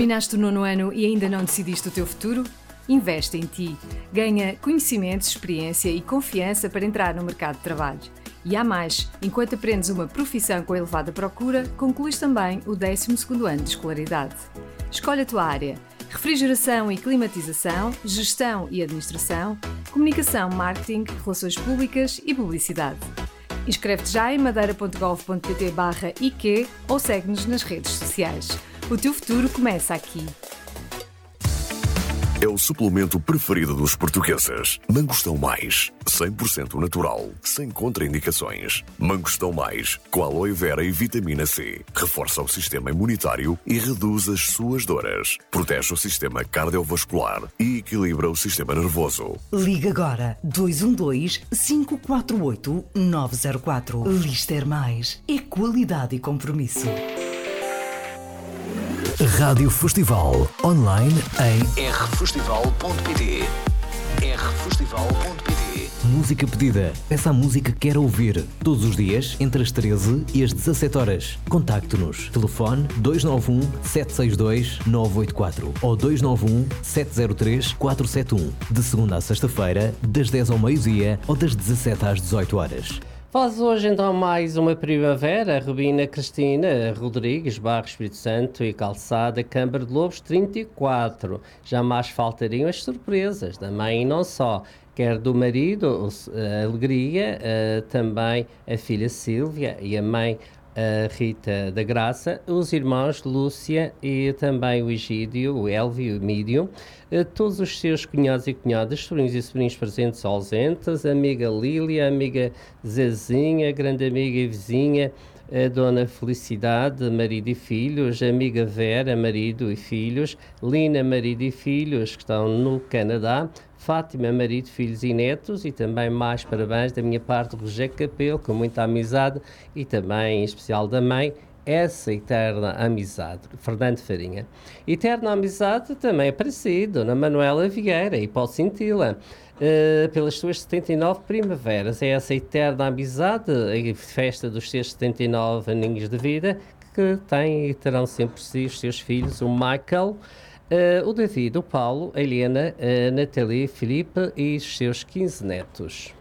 Terminaste o 9º ano e ainda não decidiste o teu futuro? Investe em ti. Ganha conhecimentos, experiência e confiança para entrar no mercado de trabalho. E há mais, enquanto aprendes uma profissão com elevada procura, concluís também o 12º ano de escolaridade. Escolhe a tua área: refrigeração e climatização, gestão e administração, comunicação, marketing, relações públicas e publicidade. Inscreve-te já em madeira.gov.pt/IQ ou segue-nos nas redes sociais. O teu futuro começa aqui. É o suplemento preferido dos portugueses. Mangostão Mais, 100% natural, sem contraindicações. Mangostão Mais, com aloe vera e vitamina C. Reforça o sistema imunitário e reduz as suas dores. Protege o sistema cardiovascular e equilibra o sistema nervoso. Liga agora 212-548-904. Lister Mais. É qualidade e compromisso. Rádio Festival, online em rfestival.pt. rfestival.pt. Música pedida. Peça a música que quer ouvir. Todos os dias, entre as 13 e as 17 horas. Contacte-nos. Telefone 291-762-984 ou 291-703-471. De segunda à sexta-feira, das 10 ao meio-dia ou das 17 às 18 horas. Faz hoje então mais uma primavera. Rubina Cristina Rodrigues, Barro Espírito Santo e Calçada, Câmara de Lobos 34. Jamais faltariam as surpresas da mãe e não só. Quer do marido, a Alegria, também a filha Sílvia e a mãe a Rita da Graça, os irmãos Lúcia e também o Egídio, o Elvio e o Mídio, todos os seus cunhados e cunhadas, sobrinhos e sobrinhos presentes ou ausentes, a amiga Lília, a amiga Zezinha, grande amiga e vizinha, a dona Felicidade, marido e filhos, a amiga Vera, marido e filhos, Lina, marido e filhos, que estão no Canadá, Fátima, marido, filhos e netos, e também mais parabéns da minha parte, Rogério Capelo, com muita amizade, e também em especial da mãe, essa eterna amizade, Fernando Farinha. Eterna amizade também é parecido, Dona Manuela Vieira, e posso senti-la. Pelas suas 79 primaveras, é essa eterna amizade, a festa dos seus 79 aninhos de vida, que têm e terão sempre os seus filhos, o Michael, o David, o Paulo, a Helena, a Nathalie, Filipe e os seus 15 netos.